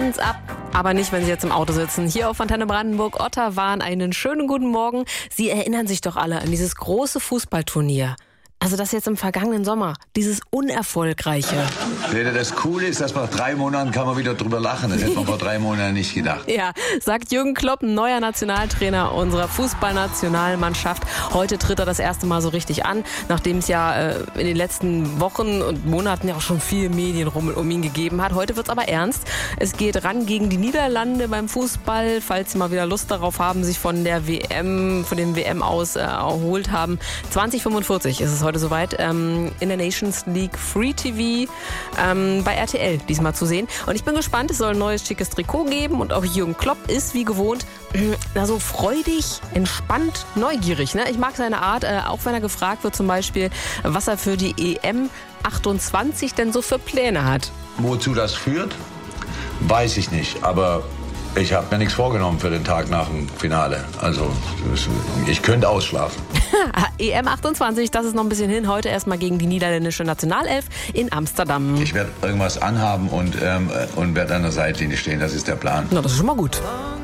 geht's ab. Aber nicht, wenn Sie jetzt im Auto sitzen. Hier auf Antenne Brandenburg, Otterwahn, einen schönen guten Morgen. Sie erinnern sich doch alle an dieses große Fußballturnier. Also das jetzt im vergangenen Sommer, dieses unerfolgreiche. Das Coole ist, dass nach 3 Monaten kann man wieder drüber lachen. Das hätte man vor 3 Monaten nicht gedacht. Ja, sagt Jürgen Klopp, neuer Nationaltrainer unserer Fußballnationalmannschaft. Heute tritt er das erste Mal so richtig an, nachdem es ja in den letzten Wochen und Monaten ja auch schon viel Medienrummel um ihn gegeben hat. Heute wird's aber ernst. Es geht ran gegen die Niederlande beim Fußball, falls Sie mal wieder Lust darauf haben, sich von der WM, von dem WM aus erholt haben. 2045 ist es heute soweit, in der Nations League Free TV bei RTL diesmal zu sehen. Und ich bin gespannt, es soll ein neues schickes Trikot geben und auch Jürgen Klopp ist wie gewohnt so freudig, entspannt, neugierig. Ne? Ich mag seine Art, auch wenn er gefragt wird zum Beispiel, was er für die EM 28 denn so für Pläne hat. Wozu das führt, weiß ich nicht, aber ich habe mir nichts vorgenommen für den Tag nach dem Finale. Also ich könnte ausschlafen. EM 28, das ist noch ein bisschen hin. Heute erstmal gegen die niederländische Nationalelf in Amsterdam. Ich werde irgendwas anhaben und werde an der Seitlinie stehen. Das ist der Plan. Na, das ist schon mal gut.